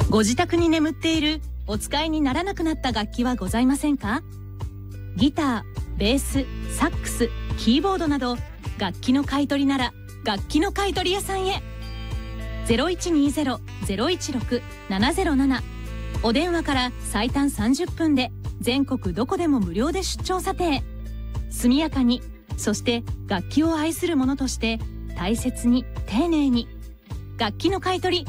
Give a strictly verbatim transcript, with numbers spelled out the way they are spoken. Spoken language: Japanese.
ご自宅に眠っているお使いにならなくなった楽器はございませんか？ギター、ベース、サックス、キーボードなど楽器の買い取りなら楽器の買い取り屋さんへ。 ゼロいちにゼロ ゼロいちろく ななゼロなな お電話から最短さんじゅっぷんで全国どこでも無料で出張査定。速やかに、そして楽器を愛する者として大切に丁寧に。楽器の買い取り